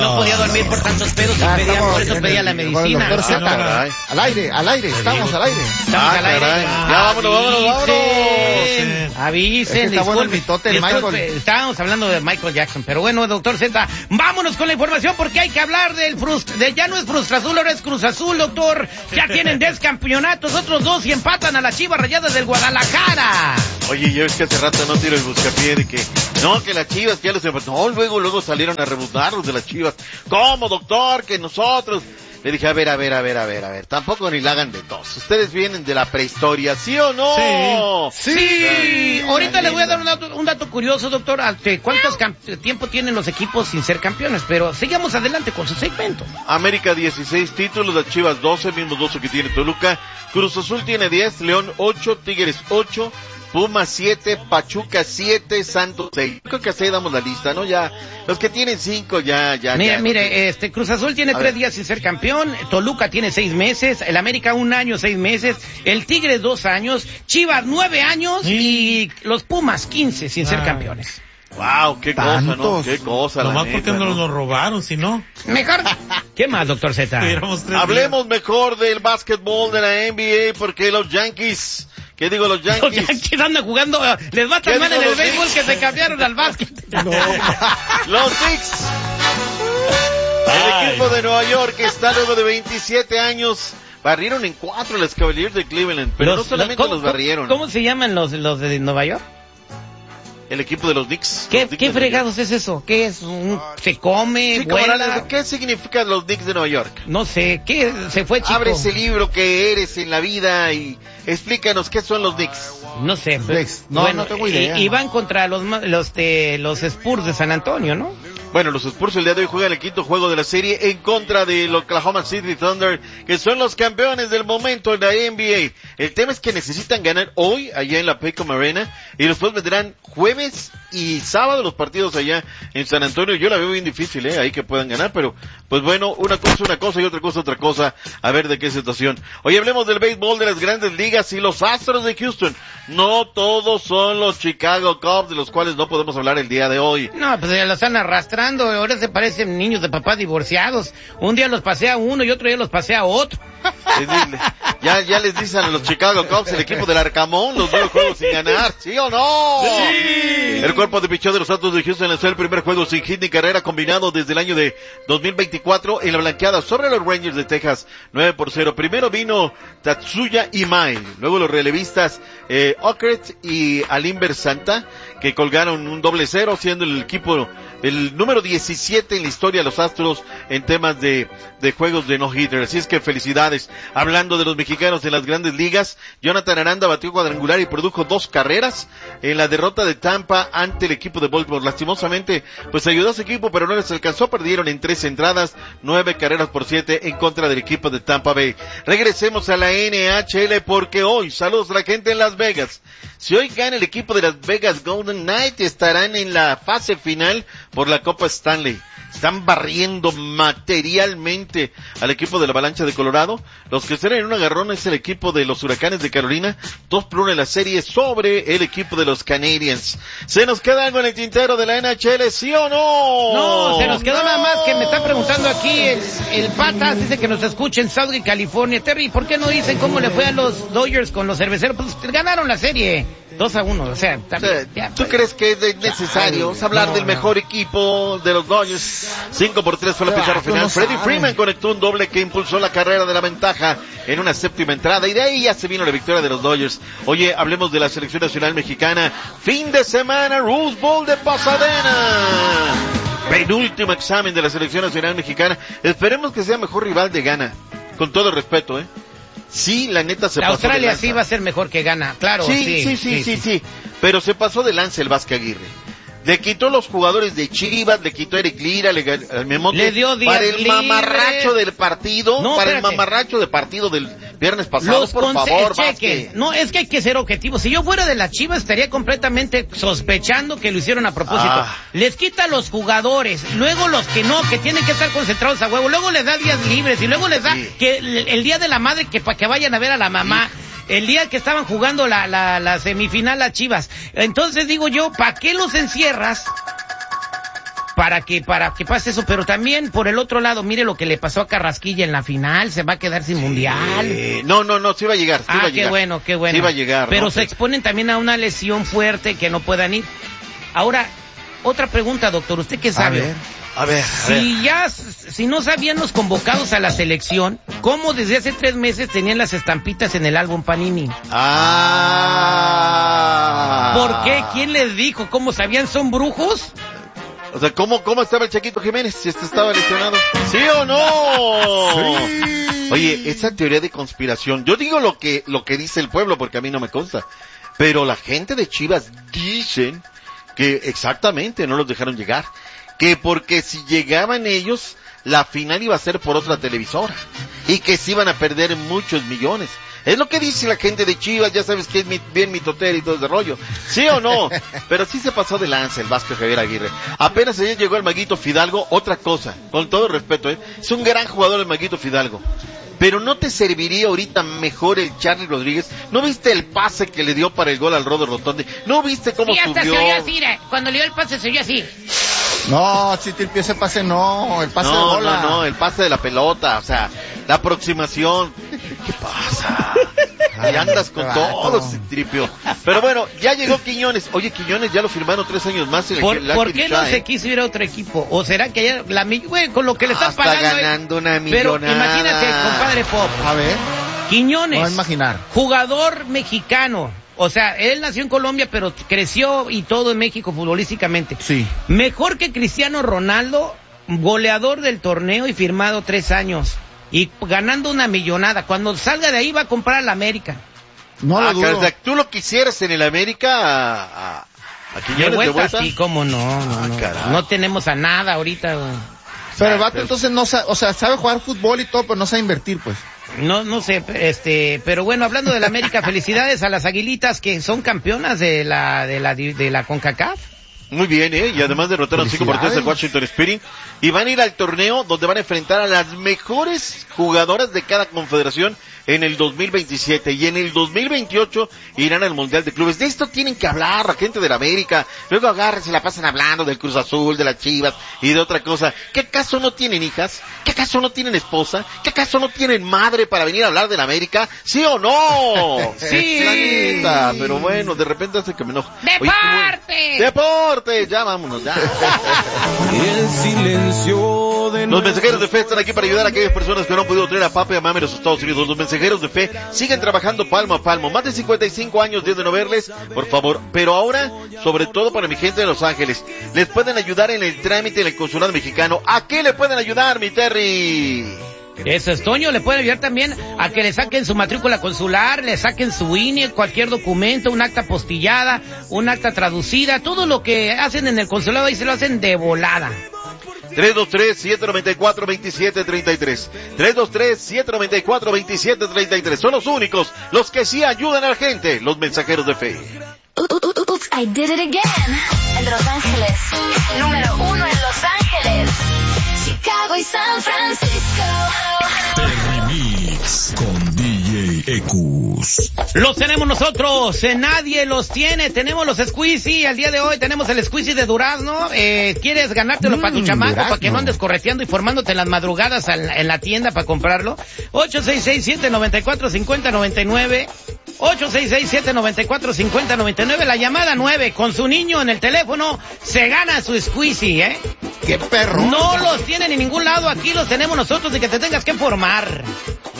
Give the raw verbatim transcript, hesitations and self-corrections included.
No podía dormir por tantos pedos y pedía, por eso pedía la medicina. Doctor Z, ah, no, al aire, al aire, estamos al aire. Estamos ah, al aire. Caray. Ya vámonos, vámonos, vámonos. Avisen, es que está bueno el mitote, el Michael. Estábamos hablando de Michael Jackson, pero bueno, doctor Z, vámonos con la información porque hay que hablar del frust de ya no es Frustra Azul, ahora es Cruz Azul, doctor. Ya tienen diez campeonatos, otros dos y empatan a las Chivas Rayadas del Guadalajara. Oye, yo es que hace rato no tiro el buscapié de que, no, que las Chivas ya los empató. No, luego, luego salieron a rebuzarlos de las Chivas. ¿Cómo, doctor? Que nosotros... Le dije, a ver, a ver, a ver, a ver, a ver, tampoco ni la hagan de tos. Ustedes vienen de la prehistoria, ¿sí o no? Sí, sí. sí. Ahorita les voy a dar un dato, un dato curioso, doctor. ¿Cuántos tiempo tienen los equipos sin ser campeones? Pero sigamos adelante con su segmento. América dieciséis títulos, las Chivas doce, mismos doce que tiene Toluca. Cruz Azul tiene diez, León ocho, Tigres ocho, Pumas siete, Pachuca siete, Santos seis. Creo que así damos la lista, ¿no? Ya, los que tienen cinco ya, ya, Mire, ya. mire, no este, Cruz Azul tiene a tres ver. días sin ser campeón, Toluca tiene seis meses, el América un año, seis meses, el Tigres dos años, Chivas nueve años ¿Sí? y los Pumas quince sin ah. ser campeones. Wow, qué Tantos. cosa, ¿no? Qué cosa, Nomás la porque neta, nos ¿no? lo robaron, si no. Mejor. ¿Qué más, doctor Z? Hablemos días. mejor del básquetbol de la N B A porque los Yankees... ¿Qué digo los Yankees? Los Yankees andan jugando, les va tan mal en el béisbol que se cambiaron al básquet. No. Los Knicks. El equipo de Nueva York está luego de veintisiete años. Barrieron en cuatro los Cavaliers de Cleveland, pero los, no solamente los, los barrieron. ¿Cómo se llaman los, los de Nueva York? El equipo de los Knicks. ¿Qué, los ¿qué fregados es eso? ¿Qué es? Un, ¿Se come? Sí, ¿Vuela? ¿Qué significa los Knicks de Nueva York? No sé, ¿qué? Se fue, chico. Abre ese libro que eres en la vida y explícanos qué son los Knicks. No sé. Knicks. No, bueno, no tengo idea. Y, y van contra los, los, de, los Spurs de San Antonio, ¿no? Bueno, los Spurs el día de hoy juegan el quinto juego de la serie en contra del Oklahoma City Thunder, que son los campeones del momento en la N B A. El tema es que necesitan ganar hoy allá en la Paycom Arena y después vendrán jueves y sábado los partidos allá en San Antonio. Yo la veo bien difícil, eh, ahí que puedan ganar, pero pues bueno, una cosa una cosa y otra cosa otra cosa, a ver de qué situación. Hoy hablemos del béisbol de las grandes ligas y los Astros de Houston. No todos son los Chicago Cubs, de los cuales no podemos hablar el día de hoy. No, pues ya los están arrastrando, ahora se parecen niños de papás divorciados. Un día los pasea uno y otro día los pasea otro. Sí, ya, ya les dicen a los Chicago Cubs, el equipo del Arcamón, los dos juegos sin ganar, ¿sí o no? Sí. El cuerpo de picheo de los Astros de Houston lanzó el primer juego sin hit ni carrera combinado desde el año de dos mil veinticuatro en la blanqueada sobre los Rangers de Texas, nueve por cero. Primero vino Tatsuya Imai, luego los relevistas eh, Ockert y Alimber Santa, que colgaron un doble cero, siendo el equipo el número diecisiete en la historia de los Astros en temas de, de juegos de no-hitter. Así es que felicidades. Hablando de los mexicanos en las grandes ligas, Jonathan Aranda batió cuadrangular y produjo dos carreras en la derrota de Tampa ante el equipo de Baltimore. Lastimosamente, pues ayudó a su equipo, pero no les alcanzó. Perdieron en tres entradas, nueve carreras por siete en contra del equipo de Tampa Bay. Regresemos a la N H L porque hoy, saludos a la gente en Las Vegas. Si hoy gana el equipo de Las Vegas Golden Knights, estarán en la fase final por la Copa Stanley. Están barriendo materialmente al equipo de la Avalancha de Colorado. Los que están en un agarrón es el equipo de los Huracanes de Carolina. Dos por uno en la serie sobre el equipo de los Canadiens. ¿Se nos queda algo en el tintero de la N H L, sí o no? No, se nos quedó no. nada más que me está preguntando aquí el, el Patas, dice que nos escucha en Southgate, California. Terry, ¿por qué no dicen cómo le fue a los Dodgers con los cerveceros? Pues ganaron la serie dos a uno, o sea, también, o sea ya, ¿tú pues, crees que es necesario ay, hablar no, del no. mejor equipo de los Dodgers? cinco por tres fue la pizarra final. Freddie Freeman conectó un doble que impulsó la carrera de la ventaja en una séptima entrada y de ahí ya se vino la victoria de los Dodgers. Oye, hablemos de la selección nacional mexicana. Fin de semana, Rose Bowl de Pasadena. Penúltimo examen de la selección nacional mexicana. Esperemos que sea mejor rival de Ghana. Con todo respeto, ¿eh? Sí, la neta se la pasó Australia de lanza. sí va a ser mejor que Ghana, claro. Sí, sí, sí, sí, sí, sí, sí. Pero se pasó de lanza el Vasco Aguirre. Le quitó los jugadores de Chivas, le quitó a Eric Lira, le, al Memote, le dio días para el libres. mamarracho del partido, no, para espérate. el mamarracho del partido del viernes pasado, Los por conse- favor, cheque. Vázquez. No, es que hay que ser objetivos. Si yo fuera de las Chivas estaría completamente sospechando que lo hicieron a propósito. Ah. Les quita a los jugadores, luego los que no, que tienen que estar concentrados a huevo, luego les da días libres y luego les da Sí. que el, el día de la madre que para que vayan a ver a la mamá. Sí. El día que estaban jugando la, la, la semifinal a Chivas. Entonces digo yo, ¿para qué los encierras? para que para que pase eso, pero también por el otro lado, mire lo que le pasó a Carrasquilla en la final, se va a quedar sin mundial. Eh, no, no, no, sí va a llegar, sí ah, va a qué llegar. bueno, qué bueno. Sí va a llegar. Pero ¿no? se exponen también a una lesión fuerte que no puedan ir. Ahora, otra pregunta, doctor, ¿usted qué sabe? A ver. A ver, a si ver. ya, si no sabían los convocados a la selección, ¿cómo desde hace tres meses tenían las estampitas en el álbum Panini? Ah. ¿Por qué? ¿Quién les dijo? ¿Cómo sabían? ¿Son brujos? O sea, ¿cómo, cómo estaba el Chaquito Jiménez? Si este estaba lesionado. ¿Sí o no? Sí. Oye, esa teoría de conspiración, yo digo lo que, lo que dice el pueblo porque a mí no me consta. Pero la gente de Chivas dicen que exactamente no los dejaron llegar. Que porque si llegaban ellos, la final iba a ser por otra televisora. Y que se iban a perder muchos millones. Es lo que dice la gente de Chivas, ya sabes que es mi, bien mitotero y todo ese rollo. ¿Sí o no? Pero sí se pasó de lanza el Vasco Javier Aguirre. Apenas ayer llegó el Maguito Fidalgo, otra cosa, con todo respeto, ¿eh? Es un gran jugador el Maguito Fidalgo. Pero ¿no te serviría ahorita mejor el Charly Rodríguez? ¿No viste el pase que le dio para el gol al Rodo Rotondi? ¿No viste cómo Sí, hasta subió? se oyó así, ¿eh? Cuando le dio el pase se oyó así. No, si te ese pase no, el pase no, de bola. No, no, el pase de la pelota, o sea, la aproximación. ¿Qué pasa? Y andas con todo, Citripio. Pero bueno, ya llegó Quiñones. Oye, Quiñones ya lo firmaron tres años más en el ¿Por, el ¿por qué no Shah, se eh? quiso ir a otro equipo? ¿O será que ya la bueno, con lo que le están Hasta pagando? ganando eh? una Pero millonada. imagínate, compadre Pop. A ver, Quiñones, no imaginar. jugador mexicano. O sea, él nació en Colombia, pero creció y todo en México futbolísticamente. Sí. Mejor que Cristiano Ronaldo, goleador del torneo y firmado tres años. Y ganando una millonada. Cuando salga de ahí va a comprar a la América. No Ah, lo dudo. o sea, tú lo quisieras en el América a, a, a De Quiñones de vuelta, vuelta. sí, cómo no, no, Ah, no. caray. No tenemos a nada ahorita, güey. Pero el vato entonces no sabe, o sea, sabe jugar fútbol y todo, pero no sabe invertir, pues. No, no sé, este, pero bueno, hablando de la América, felicidades a las Aguilitas que son campeonas de la, de la, de la CONCACAF. Muy bien, ¿eh? Y además derrotaron cinco por tres al Washington Spirit. Y van a ir al torneo donde van a enfrentar a las mejores jugadoras de cada confederación en el dos mil veintisiete. Y en el dos mil veintiocho irán al Mundial de Clubes. De esto tienen que hablar la gente de la América. Luego agarran, se la pasan hablando del Cruz Azul, de las Chivas y de otra cosa. ¿Qué acaso no tienen hijas? ¿Qué acaso no tienen esposa? ¿Qué acaso no tienen madre para venir a hablar de la América? ¿Sí o no? Sí. La neta, pero bueno, de repente hace que me enojo. ¡Deporte! ¡Deporte! Ya vámonos, ya. El silencio de Los mensajeros de fe están aquí para ayudar a aquellas personas que no han podido traer a papá y a mami a los Estados Unidos. Los mensajeros de fe siguen trabajando palmo a palmo. Más de cincuenta y cinco años desde no verles, por favor. Pero ahora, sobre todo para mi gente de Los Ángeles, les pueden ayudar en el trámite en el consulado mexicano. ¿A qué le pueden ayudar, mi Terry? Eso es, Toño, le puede ayudar también a que le saquen su matrícula consular, le saquen su I N E, cualquier documento, un acta postillada, un acta traducida, todo lo que hacen en el consulado ahí se lo hacen de volada. tres dos tres, siete nueve cuatro, dos siete tres tres. tres dos tres, siete nueve cuatro, dos siete tres tres. Son los únicos, los que sí ayudan a la gente, los mensajeros de fe. Oops, I did it again. En Los Ángeles, número uno en Los Ángeles, Chicago y San Francisco. Mix con D J Ecus. Los tenemos nosotros, eh, nadie los tiene, tenemos los squeezy, al día de hoy tenemos el squeezy de durazno, eh, ¿quieres ganártelo Mm, para tu chamaco, durazno. para que no andes correteando y formándote en las madrugadas en, en la tienda para comprarlo? ocho seis seis, siete nueve cuatro, cinco cero nueve nueve, ocho seis seis, siete nueve cuatro, cinco cero nueve nueve, la llamada nueve, con su niño en el teléfono, se gana su squeezy, ¿eh? ¡Qué perro! No los tienen en ningún lado, aquí los tenemos nosotros, de que te tengas que formar.